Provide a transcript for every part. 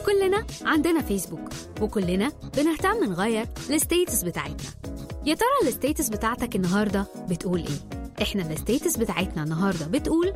كلنا عندنا فيسبوك، وكلنا بنهتم نغير الستيتس بتاعتنا. يا ترى الستيتس بتاعتك النهاردة بتقول ايه؟ احنا الستيتس بتاعتنا النهاردة بتقول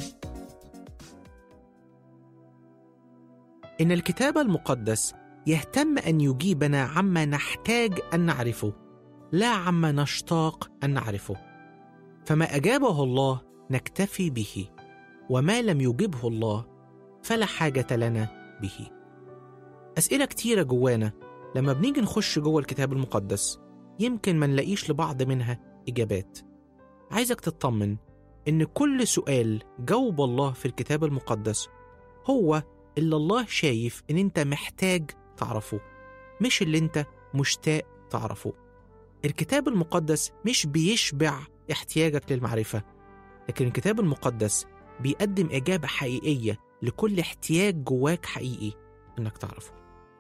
إن الكتاب المقدس يهتم أن يجيبنا عما نحتاج أن نعرفه، لا عما نشتاق أن نعرفه. فما أجابه الله نكتفي به، وما لم يجبه الله فلا حاجة لنا به. أسئلة كتيرة جوانا لما بنيجي نخش جوه الكتاب المقدس يمكن ما نلاقيش لبعض منها إجابات. عايزك تطمن إن كل سؤال جاوب الله في الكتاب المقدس هو اللي الله شايف إن أنت محتاج تعرفه، مش اللي أنت مشتاق تعرفه. الكتاب المقدس مش بيشبع احتياجك للمعرفة، لكن الكتاب المقدس بيقدم إجابة حقيقية لكل احتياج جواك حقيقي إنك تعرفه.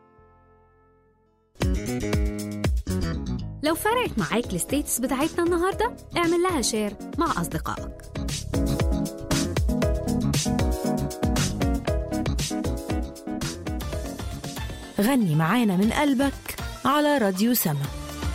لو فرقت معاك الستيتس بتاعتنا النهاردة، اعمل لها شير مع أصدقائك. غني معانا من قلبك على راديو سما.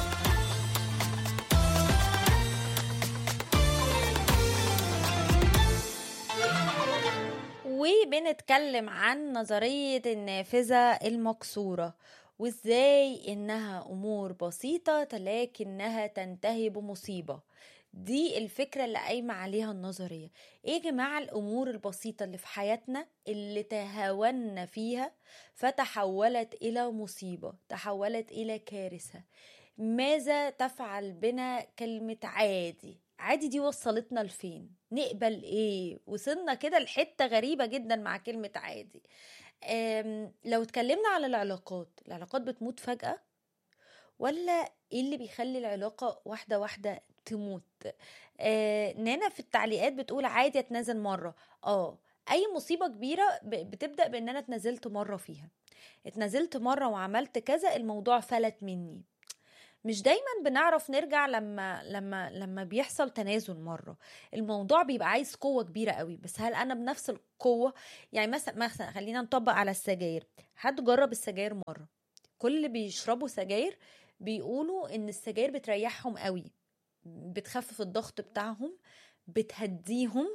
وبنتكلم عن نظرية النافذة المكسورة، وازاي انها امور بسيطة لكنها تنتهي بمصيبة. دي الفكرة اللي قايمة عليها النظرية. ايه يا جماعة الامور البسيطة اللي في حياتنا اللي تهاونا فيها فتحولت الى مصيبة، تحولت الى كارثة؟ ماذا تفعل بنا كلمة عادي؟ عادي دي وصلتنا لفين؟ نقبل ايه؟ وصلنا كده لحتة غريبة جدا مع كلمة عادي. لو اتكلمنا على العلاقات بتموت فجأة، ولا ايه اللي بيخلي العلاقة واحدة واحدة تموت؟ نانا في التعليقات بتقول عادي اتنازل مرة. اي مصيبة كبيرة بتبدأ بان انا اتنازلت مرة فيها، اتنازلت مرة وعملت كذا، الموضوع فلت مني. مش دايما بنعرف نرجع لما بيحصل تنازل مرة. الموضوع بيبقى عايز قوة كبيرة قوي، بس هل انا بنفس القوة؟ يعني مثلا خلينا نطبق على السجاير. حد جرب السجاير مرة؟ كل اللي بيشربوا سجاير بيقولوا ان السجاير بتريحهم قوي، بتخفف الضغط بتاعهم، بتهديهم،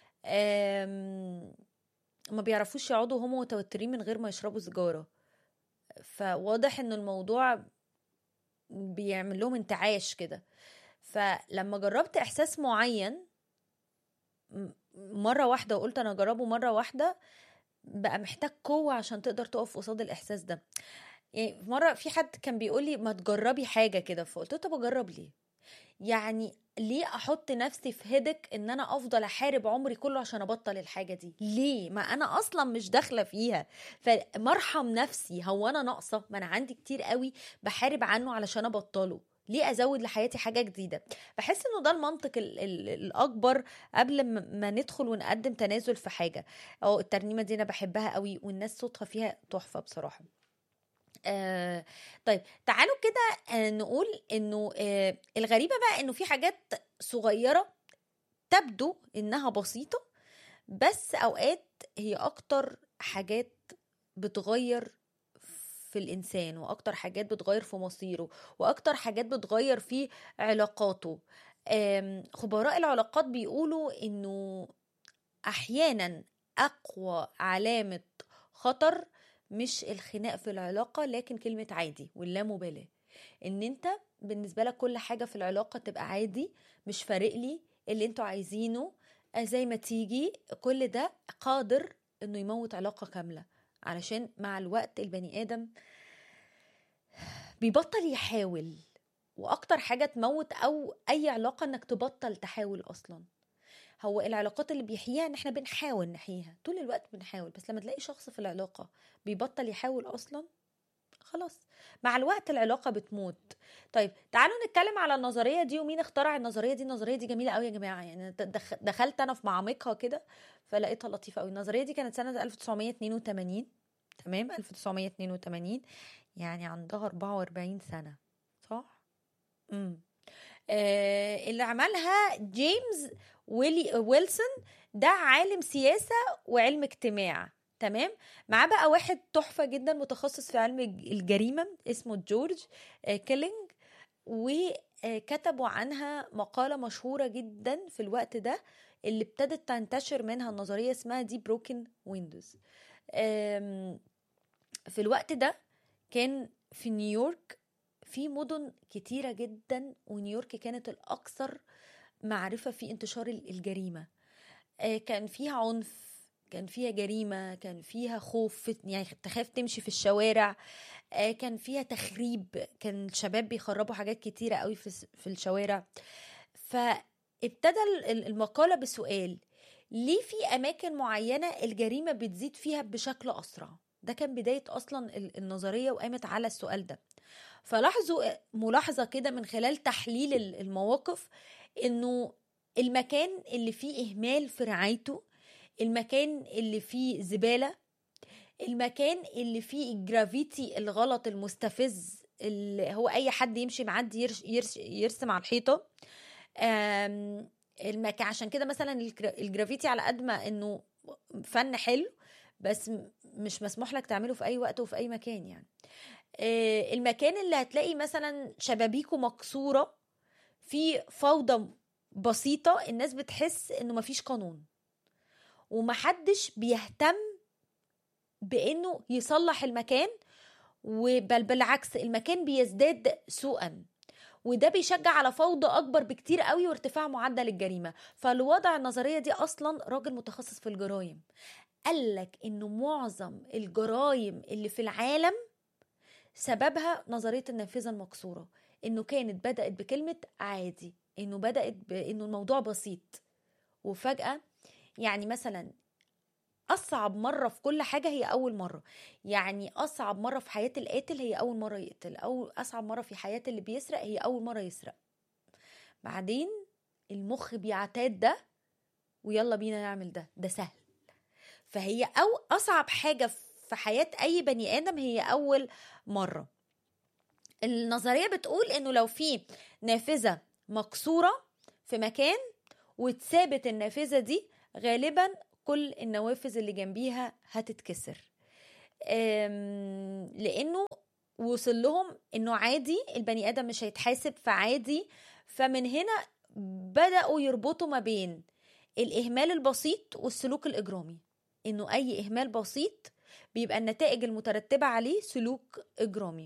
ما بيعرفوش يقعدوا هم متوترين من غير ما يشربوا سجارة. فواضح ان الموضوع بيعمل لهم انتعاش كده. فلما جربت احساس معين مرة واحدة وقلت انا اجربه مرة واحدة، بقى محتاج قوة عشان تقدر تقف قصاد الاحساس ده. يعني مرة في حد كان بيقولي ما تجربي حاجة كده، فقلت له طب اجرب ليه؟ يعني ليه احط نفسي في هدك ان انا افضل احارب عمري كله عشان ابطل الحاجة دي؟ ليه؟ ما انا اصلا مش داخلة فيها. فمرحم نفسي، هو انا ناقصة؟ ما انا عندي كتير قوي بحارب عنه علشان ابطله، ليه ازود لحياتي حاجة جديدة؟ بحس انه ده المنطق الاكبر قبل ما ندخل ونقدم تنازل في حاجة. او الترنيمة دي انا بحبها قوي، والناس صوتها فيها تحفة بصراحة. طيب تعالوا كده نقول انه الغريبة بقى انه في حاجات صغيرة تبدو انها بسيطة، بس اوقات هي اكتر حاجات بتغير في الانسان، واكتر حاجات بتغير في مصيره، واكتر حاجات بتغير في علاقاته. خبراء العلاقات بيقولوا انه احيانا اقوى علامة خطر مش الخناق في العلاقة، لكن كلمة عادي واللامبالاة. ان انت بالنسبة لك كل حاجة في العلاقة تبقى عادي، مش فارق لي اللي انتوا عايزينه، زي ما تيجي. كل ده قادر انه يموت علاقة كاملة، علشان مع الوقت البني آدم بيبطل يحاول. واكتر حاجة تموت او اي علاقة انك تبطل تحاول اصلا. هو العلاقات اللي بيحييها ان احنا بنحاول نحييها طول الوقت، بنحاول، بس لما تلاقي شخص في العلاقة بيبطل يحاول اصلا، خلاص مع الوقت العلاقة بتموت. طيب تعالوا نتكلم على النظرية دي ومين اخترع النظرية دي. النظرية دي جميلة قوي يا جماعة، يعني دخلت انا في معامقها كده فلقيتها لطيفة قوي. النظرية دي كانت سنة 1982. تمام، 1982، يعني عندها 44 سنة، صح؟ اللي عملها جيمس ويلسون، ده عالم سياسة وعلم اجتماع. تمام. معاه بقى واحد تحفة جدا متخصص في علم الجريمة اسمه جورج كيلينج، وكتبوا عنها مقالة مشهورة جدا في الوقت ده اللي ابتدت تنتشر منها النظرية اسمها دي بروكن ويندوز. في الوقت ده كان في نيويورك في مدن كتيرة جدا، ونيويورك كانت الأكثر معرفة في انتشار الجريمة. كان فيها عنف، كان فيها جريمة، كان فيها خوف، يعني تخاف تمشي في الشوارع. كان فيها تخريب، كان الشباب بيخربوا حاجات كتيرة قوي في الشوارع. فابتدى المقالة بسؤال: ليه في أماكن معينة الجريمة بتزيد فيها بشكل أسرع؟ ده كان بداية أصلا النظرية، وقامت على السؤال ده. فلاحظوا ملاحظة كده من خلال تحليل المواقف، إنه المكان اللي فيه إهمال في رعايته، المكان اللي فيه زبالة، المكان اللي فيه الجرافيتي الغلط المستفز اللي هو أي حد يمشي معدي يرسم على الحيطة. المكان عشان كده مثلا الجرافيتي على قد ما إنه فن حلو، بس مش مسموح لك تعمله في أي وقت وفي أي مكان. يعني المكان اللي هتلاقي مثلا شبابيكه مكسورة، في فوضى بسيطة، الناس بتحس إنه مفيش قانون ومحدش بيهتم بإنه يصلح المكان، وبل بالعكس المكان بيزداد سوءا، وده بيشجع على فوضى أكبر بكتير قوي وارتفاع معدل الجريمة. فالوضع النظرية دي أصلا راجل متخصص في الجرائم قالك إنه معظم الجرائم اللي في العالم سببها نظرية النافذة المكسورة، إنه كانت بدأت بكلمة عادي، إنه بدأت بإنه الموضوع بسيط، وفجأة يعني مثلا أصعب مرة في كل حاجة هي أول مرة. يعني أصعب مرة في حياة القاتل هي أول مرة يقتل، أو أصعب مرة في حياة اللي بيسرق هي أول مرة يسرق. بعدين المخ بيعتاد ده، ويلا بينا نعمل ده سهل. فهي أو أصعب حاجة في حياة أي بني آدم هي أول مرة. النظرية بتقول إنه لو في نافذة مكسورة في مكان واتثابت النافذة دي، غالبا كل النوافذ اللي جنبيها هتتكسر، لأنه وصل لهم إنه عادي البني آدم مش هيتحاسب، فعادي. فمن هنا بدأوا يربطوا ما بين الإهمال البسيط والسلوك الإجرامي، إنه أي إهمال بسيط بيبقى النتائج المترتبة عليه سلوك إجرامي.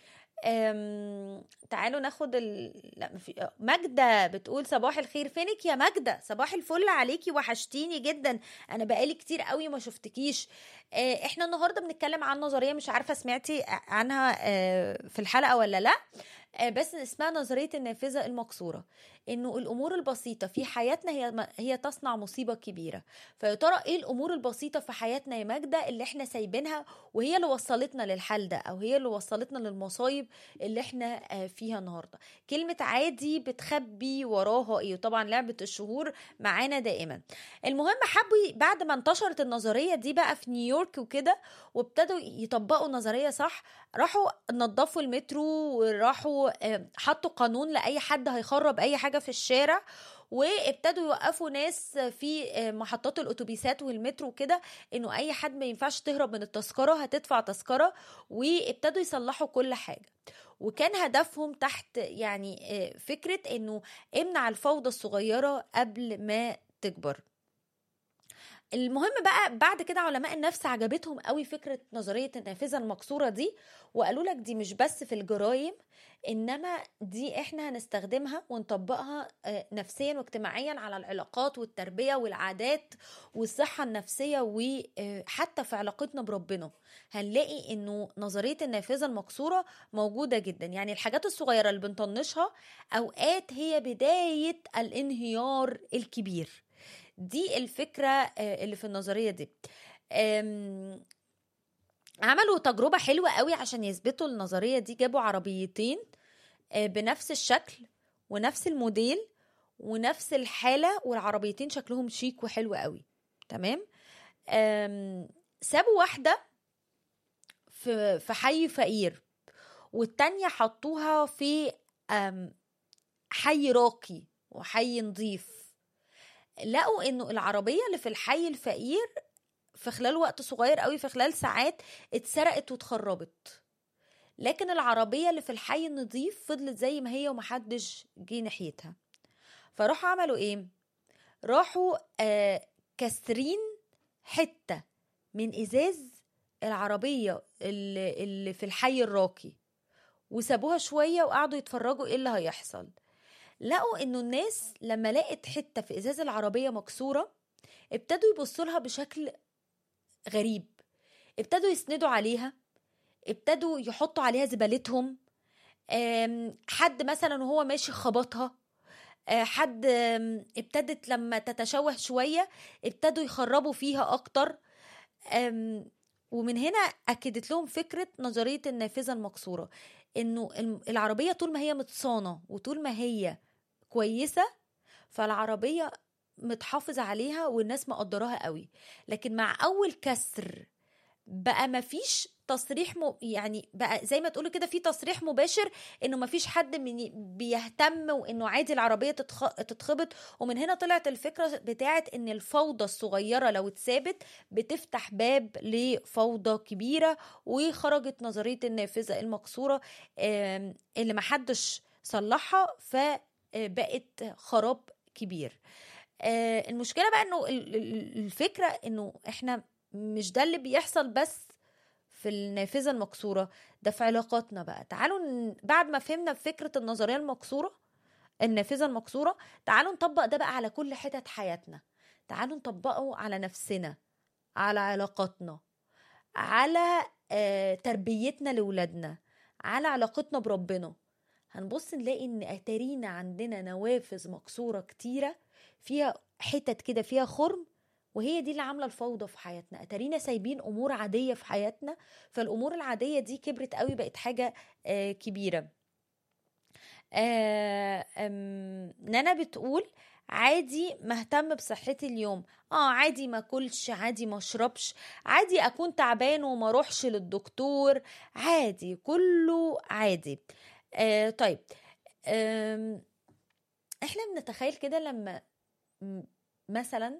تعالوا ناخد ماجدة بتقول صباح الخير، فينك يا ماجدة؟ صباح الفل عليكي، وحشتيني جدا، انا بقالي كتير قوي ما شفتكيش. احنا النهاردة بنتكلم عن نظرية مش عارفة سمعتي عنها في الحلقة ولا لا، بس اسمها نظرية النافذة المكسورة. انه الامور البسيطة في حياتنا هي تصنع مصيبة كبيرة. فيا ترى ايه الامور البسيطة في حياتنا يا ماجدة اللي احنا سايبينها وهي اللي وصلتنا للحل ده، او هي اللي وصلتنا للمصايب اللي احنا فيها النهاردة؟ كلمة عادي بتخبي وراها ايه؟ وطبعا لعبة الشهور معانا دائما. المهم حبوا بعد ما انتشرت النظرية دي بقى في نيويورك وكده، وابتدوا يطبقوا النظرية صح، راحوا نظفوا المترو، وراحوا حطوا قانون لأي حد هيخرب أي حاجة في الشارع، وابتدوا يوقفوا ناس في محطات الأتوبيسات والمترو كده، إنه أي حد ما ينفعش تهرب من التذكرة، هتدفع تذكرة. وابتدوا يصلحوا كل حاجة، وكان هدفهم تحت يعني فكرة إنه امنع الفوضى الصغيرة قبل ما تكبر. المهم بقى بعد كده علماء النفس عجبتهم قوي فكرة نظرية النافذة المكسورة دي، وقالوا لك دي مش بس في الجرائم، إنما دي إحنا هنستخدمها ونطبقها نفسيا واجتماعيا على العلاقات والتربية والعادات والصحة النفسية، وحتى في علاقتنا بربنا هنلاقي إنه نظرية النافذة المكسورة موجودة جدا. يعني الحاجات الصغيرة اللي بنطنشها أوقات هي بداية الانهيار الكبير. دي الفكرة اللي في النظرية دي. عملوا تجربة حلوة قوي عشان يثبتوا النظرية دي. جابوا عربيتين بنفس الشكل ونفس الموديل ونفس الحالة، والعربيتين شكلهم شيك وحلو قوي، تمام. سابوا واحدة في حي فقير، والتانية حطوها في حي راقي وحي نظيف. لقوا انه العربية اللي في الحي الفقير في خلال وقت صغير قوي، في خلال ساعات اتسرقت واتخربت. لكن العربية اللي في الحي النظيف فضلت زي ما هي ومحدش جه ناحيتها. فراحوا عملوا ايه؟ راحوا كسرين حتة من ازاز العربية اللي في الحي الراقي، وسابوها شوية وقعدوا يتفرجوا ايه اللي هيحصل. لقوا انه الناس لما لقت حتة في ازاز العربية مكسورة ابتدوا يبصوا لها بشكل غريب، ابتدوا يسندوا عليها، ابتدوا يحطوا عليها زبالتهم، حد مثلا وهو ماشي خبطها، حد ابتدت لما تتشوه شوية ابتدوا يخربوا فيها أكتر. ومن هنا أكدت لهم فكرة نظرية النافذة المكسورة، إنه العربية طول ما هي متصانة وطول ما هي كويسة فالعربية متحافظ عليها والناس مقدراها قوي. لكن مع أول كسر بقى مفيش تصريح يعني بقى زي ما تقولوا كده في تصريح مباشر انه مفيش حد بيهتم وانه عادي العربية تتخبط. ومن هنا طلعت الفكرة بتاعت ان الفوضى الصغيرة لو اتثابت بتفتح باب لفوضى كبيرة، وخرجت نظرية النافذة المكسورة اللي محدش صلحها فبقت خراب كبير. المشكلة بقى انه الفكرة انه احنا مش ده اللي بيحصل بس في النافذة المكسورة، ده في علاقاتنا بقى. تعالوا بعد ما فهمنا فكرة النظرية المكسورة النافذة المكسورة، تعالوا نطبق ده بقى على كل حتة حياتنا. تعالوا نطبقه على نفسنا، على علاقاتنا، على تربيتنا لولادنا، على علاقتنا بربنا. هنبص نلاقي ان اتارينا عندنا نوافذ مكسورة كتيرة فيها حتت كده فيها خرم، وهي دي اللي عامله الفوضى في حياتنا. اتارينا سايبين امور عاديه في حياتنا، فالامور العاديه دي كبرت قوي بقت حاجه كبيره. نانا بتقول عادي مهتم بصحتي اليوم، عادي ما اكلش، عادي ما اشربش، عادي اكون تعبان وما اروحش للدكتور، عادي كله عادي. طيب احنا بنتخيل كده لما مثلا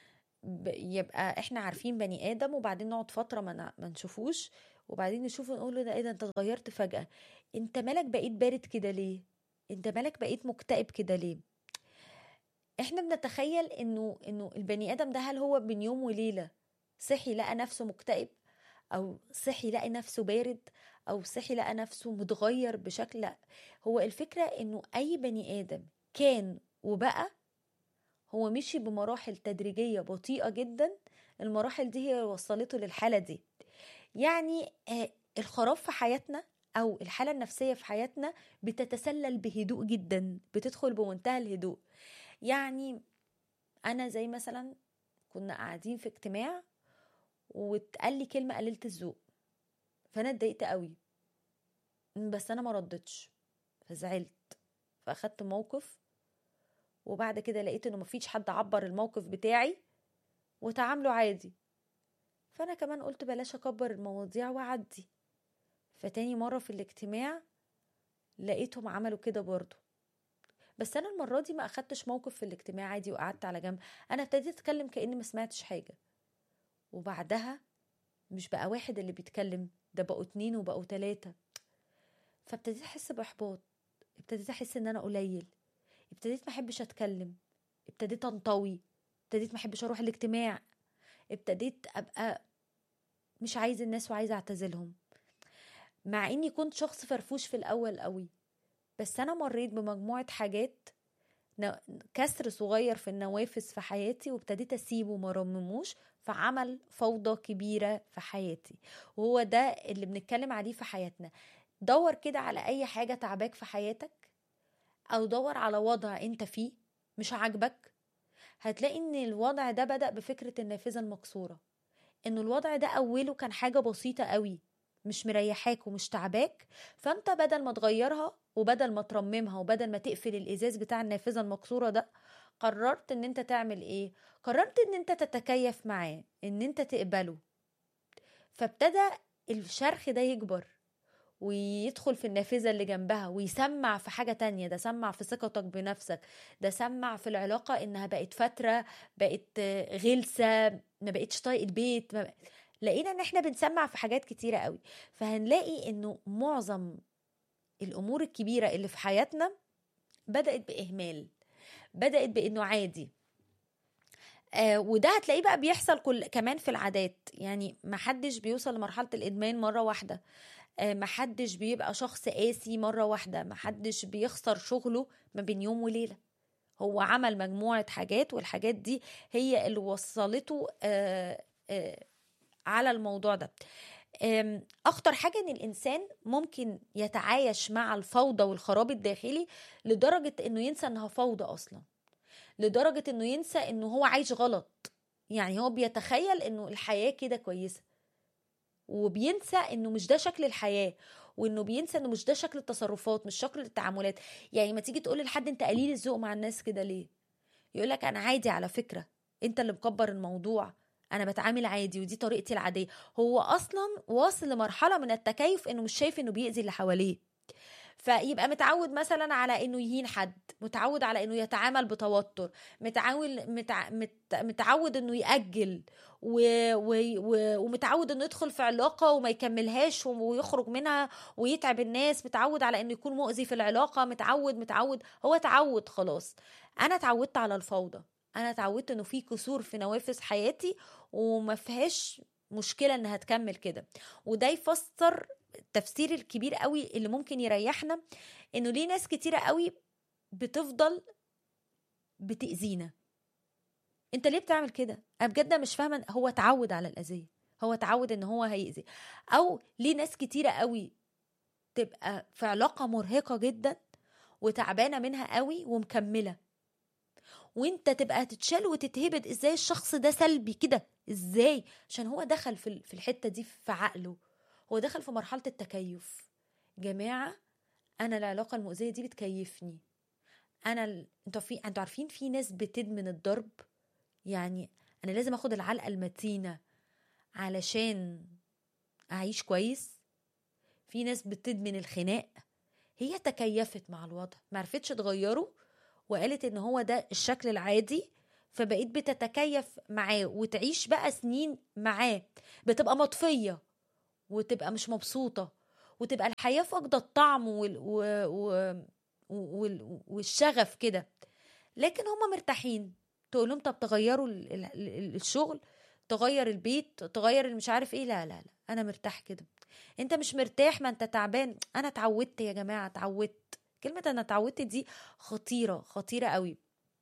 يبقى احنا عارفين بني ادم وبعدين نقعد فتره ما نشوفوش، وبعدين نشوفه نقول له ده ايه ده انت اتغيرت فجاه، انت مالك بقيت بارد كده ليه، انت مالك بقيت مكتئب كده ليه. احنا بنتخيل انه البني ادم ده هل هو بين يوم وليله صحي لقى نفسه مكتئب، او صحي لقى نفسه بارد، او صحي لقى نفسه متغير بشكل. لا، هو الفكره انه اي بني ادم كان وبقى هو مشي بمراحل تدريجية بطيئة جدا، المراحل دي هي وصلته للحالة دي. يعني الخراب في حياتنا أو الحالة النفسية في حياتنا بتتسلل بهدوء جدا، بتدخل بمنتهى الهدوء. يعني أنا زي مثلا كنا قاعدين في اجتماع واتقال لي كلمة قليلة الذوق، فأنا اتضايقت قوي، بس أنا ما ردتش، فزعلت، فأخدت موقف، وبعد كده لقيت انه مفيش حد عبر الموقف بتاعي وتعامله عادي، فانا كمان قلت بلاش اكبر المواضيع وعدي. فتاني مرة في الاجتماع لقيتهم عملوا كده برضو، بس انا المرة دي ما اخدتش موقف في الاجتماع، عادي وقعدت على جنب. انا ابتديت اتكلم كأني ما سمعتش حاجة، وبعدها مش بقى واحد اللي بيتكلم، ده بقوا 2 وبقوا 3. فابتديت احس باحباط، ابتديت احس ان انا قليل، ابتديت ما احبش اتكلم، ابتديت انطوي، ابتديت ما احبش اروح الاجتماع، ابتديت ابقى مش عايز الناس وعايزه اعتزلهم. مع اني كنت شخص فرفوش في الاول قوي، بس انا مريت بمجموعه حاجات، كسر صغير في النوافذ في حياتي، وابتديت اسيبه وما رمموش، فعمل فوضى كبيره في حياتي. وهو ده اللي بنتكلم عليه في حياتنا. دور كده على اي حاجه تعباك في حياتك، او دور على وضع انت فيه مش عاجبك، هتلاقي ان الوضع ده بدأ بفكرة النافذة المكسورة، انه الوضع ده اوله كان حاجة بسيطة قوي مش مريحاك ومش تعباك، فانت بدل ما تغيرها وبدل ما ترممها وبدل ما تقفل الازاز بتاع النافذة المكسورة ده، قررت ان انت تعمل ايه؟ قررت ان انت تتكيف معاه، ان انت تقبله. فابتدى الشرخ ده يكبر، ويدخل في النافذة اللي جنبها ويسمع في حاجة تانية. ده سمع في ثقتك بنفسك، ده سمع في العلاقة انها بقت فترة، بقت غلسة، ما بقتش طايق البيت. لقينا ان احنا بنسمع في حاجات كتيرة قوي. فهنلاقي انه معظم الامور الكبيرة اللي في حياتنا بدأت بإهمال، بدأت بانه عادي. وده هتلاقيه بقى بيحصل كمان في العادات. يعني محدش بيوصل لمرحلة الإدمان مرة واحدة، محدش بيبقى شخص قاسي مرة واحدة، محدش بيخسر شغله ما بين يوم وليلة. هو عمل مجموعة حاجات، والحاجات دي هي اللي وصلته على الموضوع ده. أخطر حاجة إن الإنسان ممكن يتعايش مع الفوضى والخراب الداخلي لدرجة إنه ينسى إنها فوضى أصلا، لدرجة إنه ينسى إنه هو عايش غلط. يعني هو بيتخيل إنه الحياة كده كويسة، وبينسى إنه مش ده شكل الحياة، وإنه بينسى إنه مش ده شكل التصرفات، مش شكل التعاملات. يعني ما تيجي تقول لحد أنت قليل الذوق مع الناس كده ليه، يقولك أنا عادي على فكرة، أنت اللي مكبر الموضوع، أنا بتعامل عادي ودي طريقتي العادية. هو أصلا واصل لمرحلة من التكيف إنه مش شايف إنه بيأذي اللي حواليه. فيبقى متعود مثلا على انه يهين حد، متعود على انه يتعامل بتوتر، متعود انه يأجل ومتعود انه يدخل في علاقة وما يكملهاش ويخرج منها ويتعب الناس، متعود على انه يكون مؤذي في العلاقة، متعود هو تعود خلاص. انا تعودت على الفوضى، انا تعودت انه في كسور في نوافذ حياتي وما فيهاش مشكلة انها تكمل كده. وده يفسر التفسير الكبير قوي اللي ممكن يريحنا، انه ليه ناس كتيرة قوي بتفضل بتأذينا. انت ليه بتعمل كده؟ انا بجد مش فاهمة. هو تعود على الأذية، هو تعود ان هو هيأذي. او ليه ناس كتيرة قوي تبقى في علاقة مرهقة جدا وتعبانة منها قوي ومكملة، وانت تبقى تتشال وتتهبد. ازاي الشخص ده سلبي كده؟ ازاي؟ عشان هو دخل في الحتة دي في عقله، هو دخل في مرحلة التكيف. جماعة، أنا العلاقة المؤذية دي بتكيفني. انتوا عارفين في ناس بتدمن الضرب. يعني أنا لازم أخد العلقة المتينة علشان أعيش كويس. في ناس بتدمن الخناق. هي تكيفت مع الوضع، معرفتش تغيره، وقالت إن هو ده الشكل العادي، فبقيت بتتكيف معاه وتعيش بقى سنين معاه، بتبقى مطفية وتبقى مش مبسوطة، وتبقى الحياة فاقدة الطعم والشغف كده. لكن هما مرتاحين. تقول لهم طب تغيروا الشغل، تغير البيت، تغير مش عارف ايه، لا لا لا، انا مرتاح كده. انت مش مرتاح، ما انت تعبان. انا اتعودت يا جماعة، اتعودت. كلمة انا اتعودت دي خطيرة، خطيرة قوي.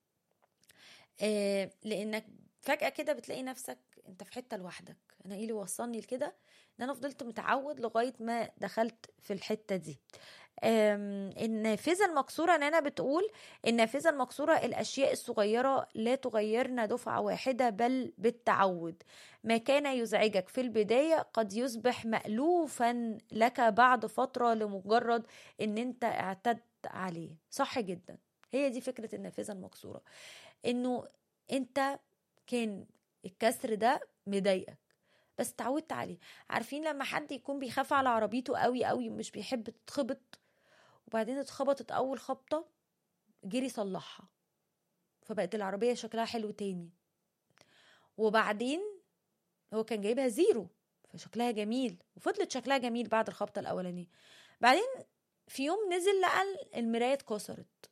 لانك فجأة كده بتلاقي نفسك انت في حتة لوحدك. انا ايه اللي وصلني لكده؟ ان انا فضلت متعود لغاية ما دخلت في الحتة دي. النافذة المكسورة، ان انا بتقول النافذة المكسورة: الاشياء الصغيرة لا تغيرنا دفعة واحدة بل بالتعود. ما كان يزعجك في البداية قد يصبح مألوفا لك بعد فترة لمجرد ان انت اعتدت عليه. صح جدا. هي دي فكرة النافذة المكسورة، انه انت كان الكسر ده مضايقك بس تعودت عليه. عارفين لما حد يكون بيخاف على عربيته قوي قوي، مش بيحب تتخبط، وبعدين اتخبطت اول خبطة جري صلحها، فبقت العربية شكلها حلو تاني. وبعدين هو كان جايبها زيرو فشكلها جميل، وفضلت شكلها جميل بعد الخبطة الاولانية. بعدين في يوم نزل لقى المراية اتكسرت،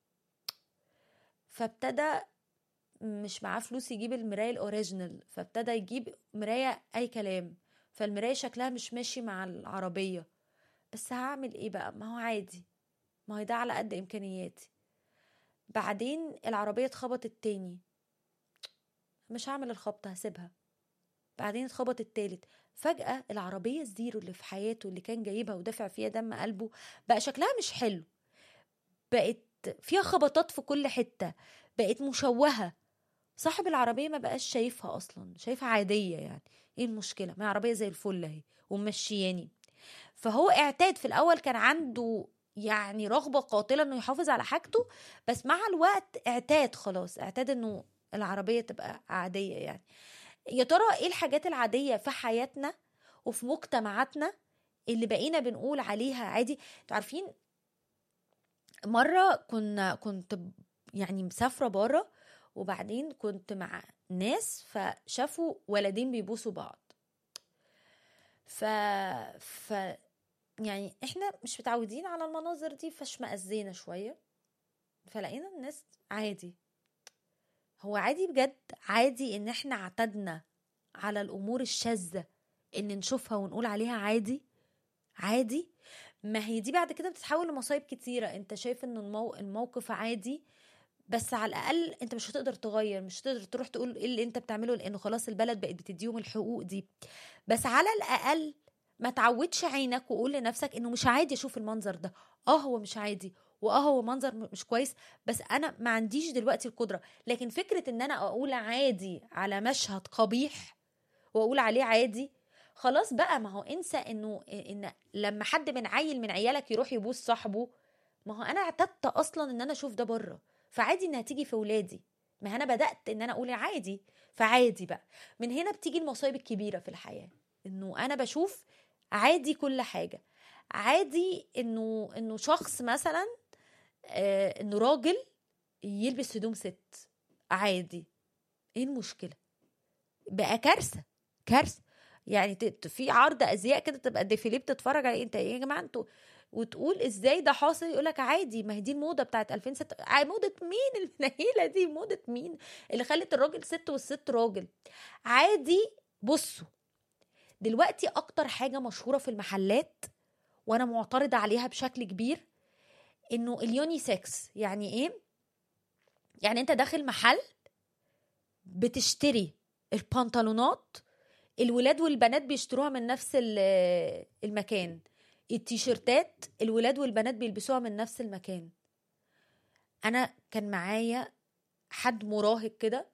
فابتدى مش معاه فلوس يجيب المراية الأوريجينال، فابتدى يجيب مراية أي كلام، فالمراية شكلها مش ماشي مع العربية. بس هعمل ايه بقى؟ ما هو عادي، ما هو ده على قد إمكانياتي. بعدين العربية اتخبطت تاني، مش هعمل الخبطة، هسيبها. بعدين اتخبط التالت. فجأة العربية الزيرو اللي في حياته اللي كان جايبها ودافع فيها دم قلبه بقى شكلها مش حلو، بقت فيها خبطات في كل حتة، بقت مشوهة. صاحب العربية ما بقاش شايفها أصلا، شايفها عادية. يعني ايه المشكلة؟ ما عربية زي الفل اهي ومشياني. فهو اعتاد في الأول، كان عنده يعني رغبة قاتلة انه يحافظ على حاجته، بس مع الوقت اعتاد، خلاص اعتاد انه العربية تبقى عادية. يعني يا ترى ايه الحاجات العادية في حياتنا وفي مجتمعاتنا اللي بقينا بنقول عليها عادي. انتوا عارفين مرة كنت يعني مسافرة بره، وبعدين كنت مع ناس فشافوا ولدين بيبوسوا بعض، ف يعني احنا مش متعودين على المناظر دي، فاشمئزينا شوية، فلقينا الناس عادي. هو عادي بجد، عادي ان احنا اعتدنا على الامور الشاذة ان نشوفها ونقول عليها عادي. عادي، ما هي دي بعد كده بتتحول لمصايب كتيرة. انت شايف ان الموقف عادي، بس على الاقل انت مش هتقدر تغير، مش هتقدر تروح تقول ايه اللي انت بتعمله، لانه خلاص البلد بقت بتديهم الحقوق دي. بس على الاقل ما تعودش عينك وقول لنفسك انه مش عادي اشوف المنظر ده. هو مش عادي، هو منظر مش كويس، بس انا ما عنديش دلوقتي القدرة. لكن فكرة ان انا اقول عادي على مشهد قبيح واقول عليه عادي، خلاص بقى. ما هو انسى ان لما حد من عيالك يروح يبوس صاحبه، ما هو انا اعتدت اصلا ان انا اشوف ده بره، فعادي انها تيجي في ولادي. ما انا بدأت ان انا اقول عادي، فعادي بقى. من هنا بتيجي المصايب الكبيرة في الحياة، انه انا بشوف عادي كل حاجة. عادي انه شخص مثلا انه راجل يلبس هدوم ست، عادي. ايه المشكلة؟ بقى كارثة. يعني في عرض ازياء كده تبقى الديفيليه بتتفرج عليه، انت ايه يا جماعه انتوا؟ وتقول ازاي ده حاصل؟ يقولك عادي. ما هي دي الموضه بتاعت 2006. موضه مين المنيله دي؟ موضه مين اللي خلت الراجل ست والست راجل؟ عادي. بصوا دلوقتي اكتر حاجه مشهوره في المحلات وانا معترضه عليها بشكل كبير، انه اليوني سكس. يعني ايه؟ يعني انت داخل محل بتشتري البنطلونات، الولاد والبنات بيشتروها من نفس المكان، التيشيرتات الولاد والبنات بيلبسوها من نفس المكان. انا كان معايا حد مراهق كده،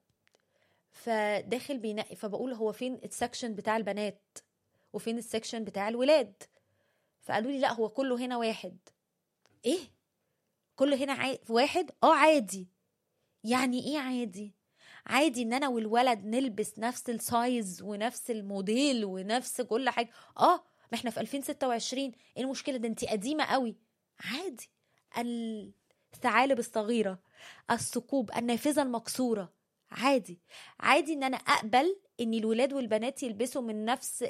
فداخل بينقي، فبقول هو فين السكشن بتاع البنات وفين السكشن بتاع الولاد؟ فقالوا لي لا هو كله هنا واحد. ايه كله هنا واحد؟ عادي. يعني ايه عادي؟ عادي ان انا والولد نلبس نفس السايز ونفس الموديل ونفس كل حاجه. ما احنا في 2026. ايه المشكله؟ ده انتي قديمه قوي. عادي. الثعالب الصغيره، الثقوب، النافذه المكسوره، عادي. عادي ان انا اقبل ان الولاد والبنات يلبسوا من نفس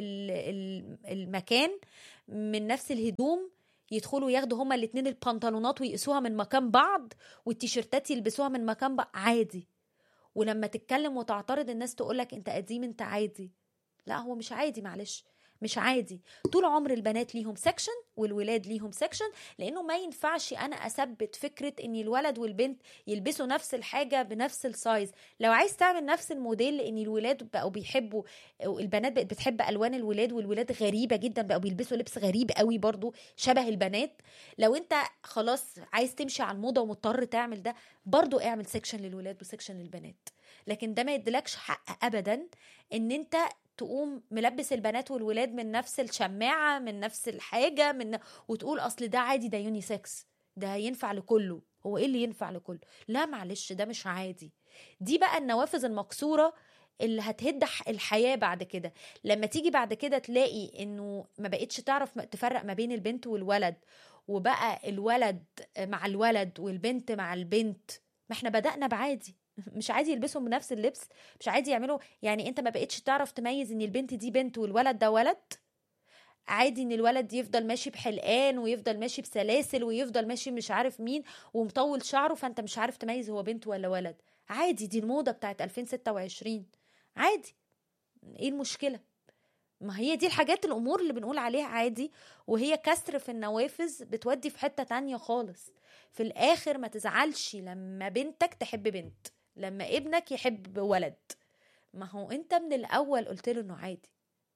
المكان، من نفس الهدوم، يدخلوا ياخدوا هما الاتنين البنطلونات ويقسوها من مكان بعض، والتيشيرتات يلبسوها من مكان بعض، عادي. ولما تتكلم وتعترض الناس تقولك انت قديم، انت عادي. لا هو مش عادي، معلش مش عادي. طول عمر البنات ليهم سكشن والولاد ليهم سكشن، لانه ما ينفعش انا اثبت فكرة ان الولد والبنت يلبسوا نفس الحاجة بنفس السايز. لو عايز تعمل نفس الموديل، لان الولاد بقوا بيحبوا، البنات بقت بتحب الوان الولاد، والولاد غريبة جدا بقوا بيلبسوا لبس غريب قوي برضو شبه البنات. لو انت خلاص عايز تمشي على الموضة ومضطر تعمل ده، برضو اعمل سكشن للولاد وسكشن للبنات. لكن ده ما يدلكش حق ابدا ان انت تقوم ملبس البنات والولاد من نفس الشماعة، من نفس الحاجة، وتقول أصل ده عادي، ده يوني سكس، ده ينفع لكله. هو إيه اللي ينفع لكله؟ لا معلش، ده مش عادي. دي بقى النوافذ المكسورة اللي هتهد الحياة بعد كده. لما تيجي بعد كده تلاقي إنه ما بقتش تعرف تفرق ما بين البنت والولد، وبقى الولد مع الولد والبنت مع البنت. ما احنا بدأنا بعادي. مش عادي يلبسوا بنفس اللبس، مش عادي يعملوا. يعني انت ما بقتش تعرف تميز ان البنت دي بنت والولد ده ولد. عادي ان الولد يفضل ماشي بحلقان ويفضل ماشي بسلاسل ويفضل ماشي مش عارف مين ومطول شعره، فانت مش عارف تميز هو بنت ولا ولد. عادي، دي الموضة بتاعت 2026. عادي. ايه المشكلة؟ ما هي دي الحاجات، الامور اللي بنقول عليها عادي، وهي كسر في النوافذ بتودي في حتة تانية خالص. في الاخر ما تزعلش لما بنتك تحب بنت، لما ابنك يحب ولد. ما هو انت من الاول قلت له انه عادي.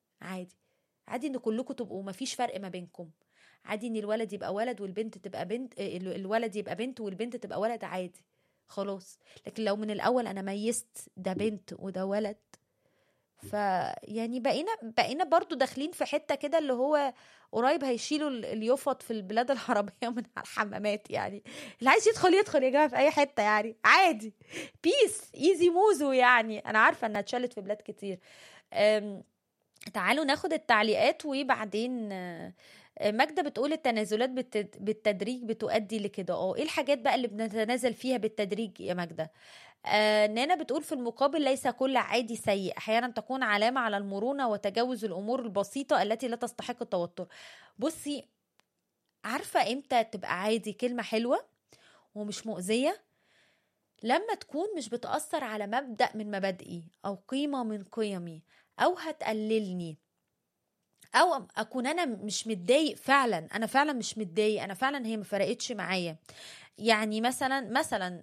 عادي ان كلكم تبقوا ما فيش فرق ما بينكم. عادي ان الولد يبقى ولد والبنت تبقى بنت، الولد يبقى بنت والبنت تبقى ولد، عادي خلاص. لكن لو من الاول انا ميزت ده بنت وده ولد، فيعني بقينا برضو داخلين في حتة كده اللي هو قريب هيشيلوا اليفط في البلاد العربية من على الحمامات. يعني اللي عايز يدخل يا جماعة في أي حتة، يعني عادي، بيس ايزي موزو. يعني أنا عارفة أنها اتشالت في بلاد كتير. تعالوا ناخد التعليقات وبعدين ماجدة بتقول التنازلات بالتدريج بتؤدي لكده. ايه الحاجات بقى اللي بنتنازل فيها بالتدريج يا ماجدة؟ نانا بتقول في المقابل ليس كل عادي سيء، احيانا تكون علامة على المرونة وتجاوز الامور البسيطة التي لا تستحق التوتر. بصي، عارفة امتى تبقى عادي كلمة حلوة ومش مؤذية؟ لما تكون مش بتأثر على مبدأ من مبادئي أو قيمة من قيمي أو هتقللني، أو أكون أنا مش متضايق فعلا، أنا فعلا مش متضايق، أنا فعلا هي مفرقتش معايا. يعني مثلا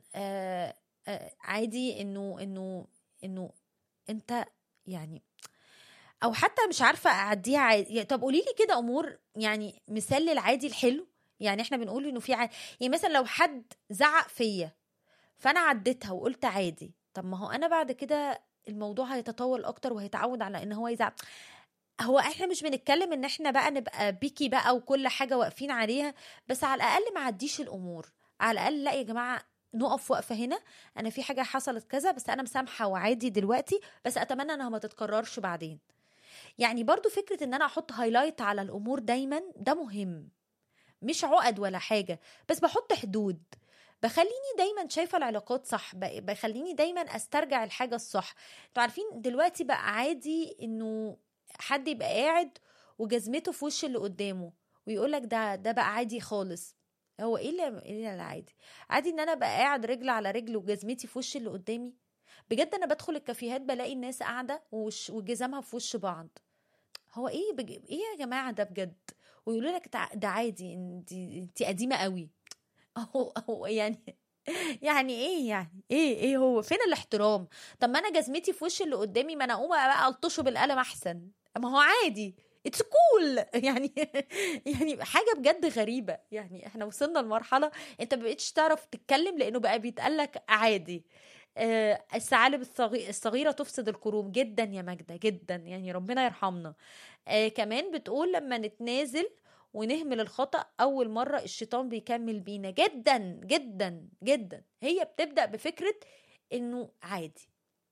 عادي إنه أنت يعني، أو حتى مش عارفة أعديها عادي. طب قوليلي كده أمور، يعني مثال للعادي الحلو. يعني احنا بنقول إنه في عادي، يعني مثلا لو حد زعق فيا فانا عديتها وقلت عادي، طب ما هو انا بعد كده الموضوع هيتطور اكتر وهيتعود على ان هو يزعق. هو احنا مش بنتكلم ان احنا بقى نبقى بيكي بقى وكل حاجة واقفين عليها، بس على الاقل ما عديش الامور. على الاقل لا يا جماعة، نقف وقفة هنا، انا في حاجة حصلت كذا بس انا مسامحة وعادي دلوقتي، بس اتمنى انها ما تتكررش بعدين. يعني برضو فكرة ان انا احط هايلايت على الامور دايما ده مهم، مش عقد ولا حاجة، بس بحط حدود، بخليني دايما شايفة العلاقات صح، بخليني دايما استرجع الحاجة الصح. انتوا عارفين دلوقتي بقى عادي انه حد يبقى قاعد وجزمته في وش اللي قدامه ويقولك ده بقى عادي خالص. هو ايه اللي عادي؟ عادي ان انا ابقى قاعد رجل على رجل وجزمتي في وش اللي قدامي؟ بجد انا بدخل الكافيهات بلاقي الناس قاعدة وجزمها في وش بعض. هو ايه يا جماعة ده بجد؟ ويقولوا لك ده عادي، انت قديمة قوي. هو يعني ايه؟ يعني ايه هو فين الاحترام؟ طب ما انا جزمتي في وش اللي قدامي، ما انا اقوم بقى الطشه بالقلم احسن، ما هو عادي، اتس كول يعني. يعني حاجه بجد غريبه. يعني احنا وصلنا لمرحله انت ما بقتش تعرف تتكلم لانه بقى بيتقالك عادي. الثعالب الصغيره تفسد الكروم، جدا يا ماجده جدا، يعني ربنا يرحمنا. كمان بتقول لما نتنازل ونهمل الخطأ أول مرة الشيطان بيكمل بينا، جدا جدا جدا. هي بتبدأ بفكرة إنه عادي،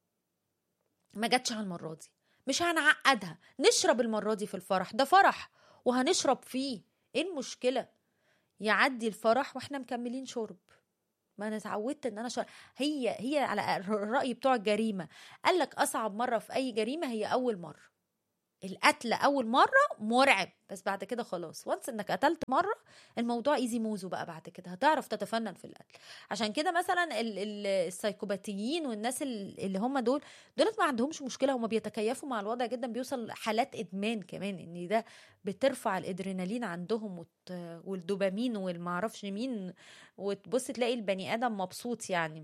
ما جاتش على المرة دي، مش هنعقدها، نشرب المرة دي في الفرح، ده فرح وهنشرب فيه، ايه المشكلة؟ يعدي الفرح واحنا مكملين شرب. ما انا اتعودت ان انا هي على الرأي بتوع الجريمة، قالك أصعب مرة في أي جريمة هي أول مرة. القتل اول مره مرعب، بس بعد كده خلاص، وانس انك قتلت مره الموضوع ايزي موزو بقى، بعد كده هتعرف تتفنن في القتل. عشان كده مثلا السايكوباتيين والناس اللي هم دولت ما عندهمش مشكله، هم بيتكيفوا مع الوضع جدا، بيوصل حالات ادمان كمان، ان ده بترفع الادرينالين عندهم والدوبامين والمعرفش مين، وتبص تلاقي البني ادم مبسوط يعني.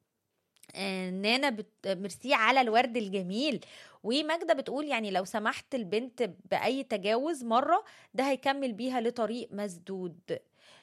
نانا ميرسي على الورد الجميل. وماجدة بتقول يعني لو سمحت البنت بأي تجاوز مرة ده هيكمل بيها لطريق مسدود.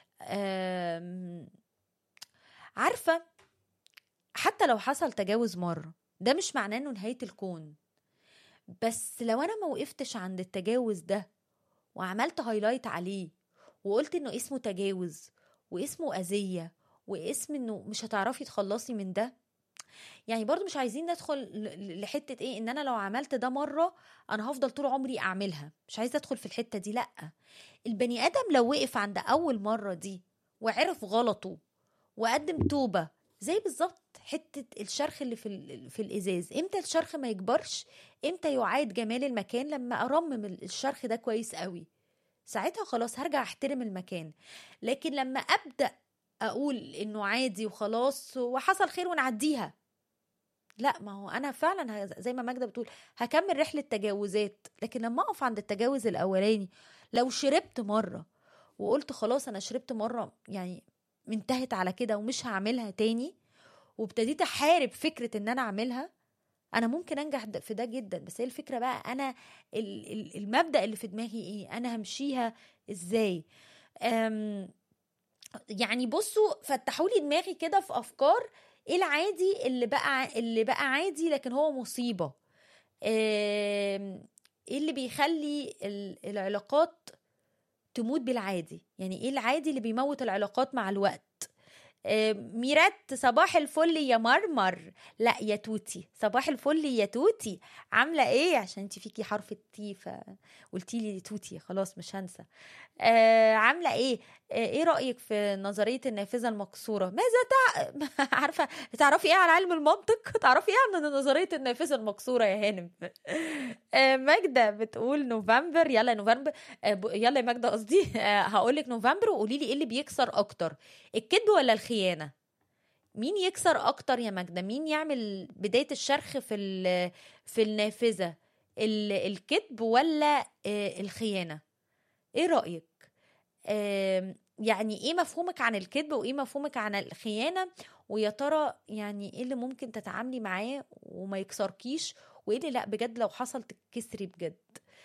عارفة، حتى لو حصل تجاوز مرة ده مش معناه انه نهاية الكون، بس لو انا ما وقفتش عند التجاوز ده وعملت هايلايت عليه وقلت انه اسمه تجاوز واسمه أذية واسم انه مش هتعرفي تخلصي من ده، يعني برضو مش عايزين ندخل لحتة ايه ان انا لو عملت ده مرة انا هفضل طول عمري اعملها، مش عايزة ادخل في الحتة دي. لأ، البني ادم لو وقف عند اول مرة دي وعرف غلطه وقدم توبة، زي بالظبط حتة الشرخ اللي في الازاز، امتى الشرخ ما يكبرش؟ امتى يعاد جمال المكان؟ لما ارمم الشرخ ده كويس قوي، ساعتها خلاص هرجع احترم المكان. لكن لما ابدأ اقول انه عادي وخلاص وحصل خير ونعديها، لا، ما هو انا فعلا زي ما ماجدة بتقول هكمل رحلة تجاوزات. لكن لما اقف عند التجاوز الاولاني، لو شربت مرة وقلت خلاص انا شربت مرة، يعني انتهت على كده ومش هعملها تاني، وابتديت احارب فكرة ان انا اعملها، انا ممكن انجح في ده جدا. بس هي الفكرة بقى انا المبدأ اللي في دماغي ايه، انا همشيها ازاي. يعني بصوا فتحوا لي دماغي كده في افكار ايه العادي اللي بقى عادي لكن هو مصيبة. ايه اللي بيخلي العلاقات تموت بالعادي؟ يعني ايه العادي اللي بيموت العلاقات مع الوقت؟ ميرات صباح الفل يا مرمر، لا يا توتي، صباح الفل يا توتي، عامله ايه؟ عشان انت فيكي حرف التي فقلتي لي توتي، خلاص مش هنسى. عامله ايه؟ ايه رايك في نظريه النافذه المكسوره؟ عارفه تعرفي ايه عن علم المنطق؟ تعرفي ايه عن نظريه النافذه المكسوره يا هانم؟ ماجده بتقول نوفمبر. يلا نوفمبر، يلا يا ماجده قصدي. هقول لك نوفمبر وقولي لي ايه اللي بيكسر اكتر، الكذب ولا الخيانه؟ مين يكسر اكتر يا ماجده؟ مين يعمل بدايه الشرخ في النافذه، الكذب ولا الخيانه؟ ايه رايك؟ يعني ايه مفهومك عن الكذب وايه مفهومك عن الخيانه؟ ويا ترى يعني ايه اللي ممكن تتعاملي معاه وما يكسركيش، وايه اللي لا بجد لو حصل تكسري بجد؟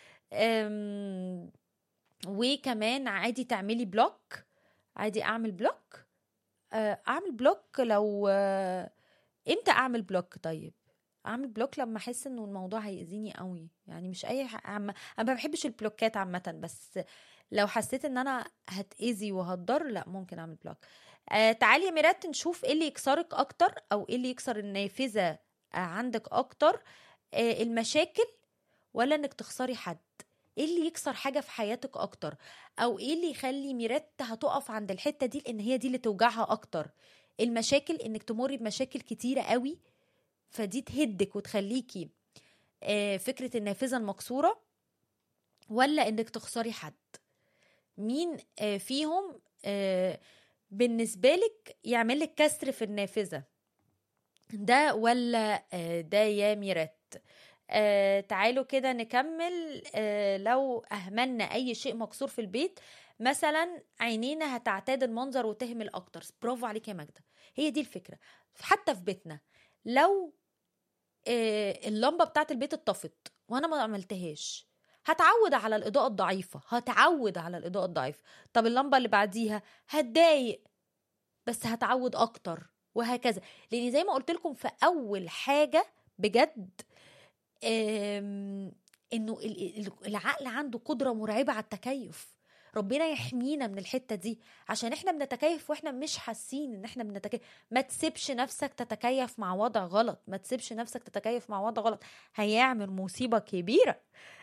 وكمان عادي تعملي بلوك، عادي اعمل بلوك. اعمل بلوك لو امتى اعمل بلوك؟ طيب اعمل بلوك لما احس انه الموضوع هيأذيني قوي، يعني مش اي انا ما بحبش البلوكات عامه، بس لو حسيت ان انا هتأذي وهتضر لا ممكن اعمل بلوك. تعالي يا ميرات نشوف ايه اللي يكسرك اكتر، او ايه اللي يكسر النافذه عندك اكتر، المشاكل ولا انك تخسري حد؟ ايه اللي يكسر حاجه في حياتك اكتر، او ايه اللي يخلي ميرات هتقف عند الحته دي لان هي دي اللي توجعها اكتر؟ المشاكل، انك تمري بمشاكل كتيره قوي فدي تهدك وتخليكي فكره النافذه المكسوره، ولا انك تخسري حد؟ مين فيهم بالنسبه لك يعمل لك كسر في النافذه، ده ولا ده يا ميرات؟ تعالوا كده نكمل. لو أهملنا أي شيء مكسور في البيت، مثلا عينينا هتعتاد المنظر وتهمل أكتر. برافو عليك يا ماجدة، هي دي الفكرة. حتى في بيتنا لو اللمبة بتاعت البيت اتطفت وأنا ما عملتهاش، هتعود على الإضاءة الضعيفة، هتعود على الإضاءة الضعيفة. طب اللمبة اللي بعديها هتضايق بس هتعود أكتر، وهكذا. لأن زي ما قلت لكم في أول حاجة بجد، انه العقل عنده قدرة مرعبة على التكيف. ربنا يحمينا من الحتة دي، عشان احنا بنتكيف واحنا مش حاسين ان احنا بنتكيف. ما تسيبش نفسك تتكيف مع وضع غلط، ما تسيبش نفسك تتكيف مع وضع غلط، هيعمل مصيبة كبيرة.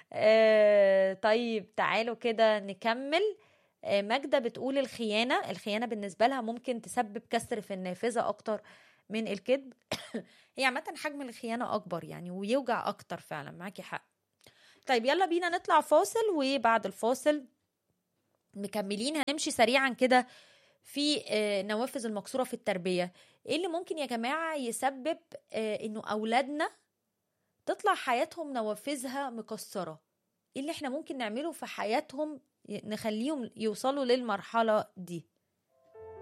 طيب تعالوا كده نكمل. ماجدة بتقول الخيانة بالنسبة لها ممكن تسبب كسر في النافذة اكتر من الكذب. هي عامة حجم الخيانة أكبر يعني، ويوجع أكتر فعلا، معاكي حق. طيب يلا بينا نطلع فاصل، وبعد الفاصل مكملين. هنمشي سريعا كده في نوافذ المكسورة في التربية. ايه اللي ممكن يا جماعة يسبب انه أولادنا تطلع حياتهم نوافذها مكسرة؟ ايه اللي احنا ممكن نعمله في حياتهم نخليهم يوصلوا للمرحلة دي؟